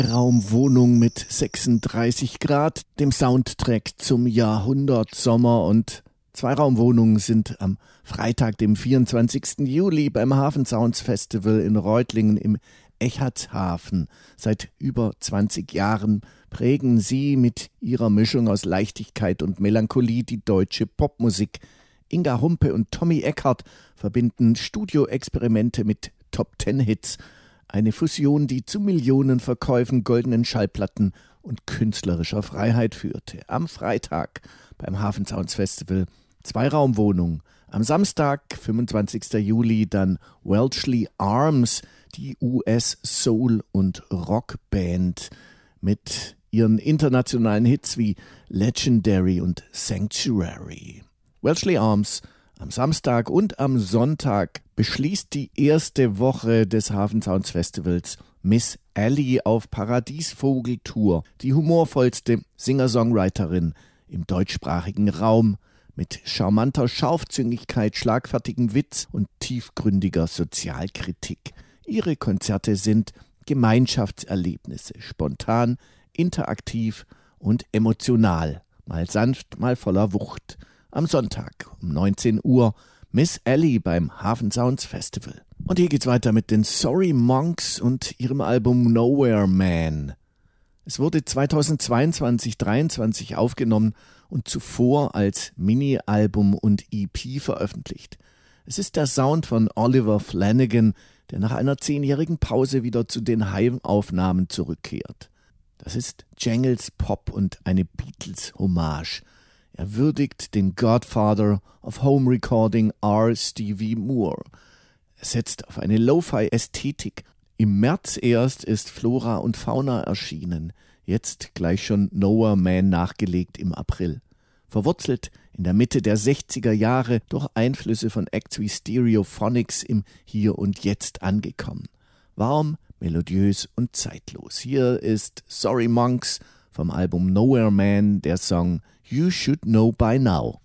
Zweiraumwohnung mit 36 Grad, dem Soundtrack zum Jahrhundertsommer. Und Zweiraumwohnungen sind am Freitag, dem 24. Juli beim Hafen Sounds Festival in Reutlingen im Echartshafen. Seit über 20 Jahren prägen sie mit ihrer Mischung aus Leichtigkeit und Melancholie die deutsche Popmusik. Inga Humpe und Tommy Eckhardt verbinden Studioexperimente mit Top-10-Hits. Eine Fusion, die zu Millionenverkäufen, goldenen Schallplatten und künstlerischer Freiheit führte. Am Freitag beim Hafen Sounds Festival Zweiraumwohnung. Am Samstag, 25. Juli, dann Welshly Arms, die US-Soul- und Rockband mit ihren internationalen Hits wie Legendary und Sanctuary. Welshly Arms am Samstag und am Sonntag beschließt die erste Woche des Hafen Sounds Festivals Miss Allie auf Paradiesvogel-Tour, die humorvollste Singer-Songwriterin im deutschsprachigen Raum mit charmanter Scharfzüngigkeit, schlagfertigem Witz und tiefgründiger Sozialkritik. Ihre Konzerte sind Gemeinschaftserlebnisse, spontan, interaktiv und emotional, mal sanft, mal voller Wucht. Am Sonntag um 19 Uhr Miss Allie beim Hafen Sounds Festival. Und hier geht's weiter mit den Sorry Monks und ihrem Album Nowhere Man. Es wurde 2022-23 aufgenommen und zuvor als Mini-Album und EP veröffentlicht. Es ist der Sound von Oliver Flanagan, der nach einer 10-jährigen Pause wieder zu den Heimaufnahmen zurückkehrt. Das ist Jangles Pop und eine Beatles-Hommage. Er würdigt den Godfather of Home Recording R. Stevie Moore. Er setzt auf eine Lo-Fi-Ästhetik. Im März erst ist Flora und Fauna erschienen, jetzt gleich schon Nowhere Man nachgelegt im April. Verwurzelt in der Mitte der 60er Jahre durch Einflüsse von Acts wie Stereophonics im Hier und Jetzt angekommen. Warm, melodiös und zeitlos. Hier ist Sorry Monks vom Album Nowhere Man, der Song You Should Know By Now.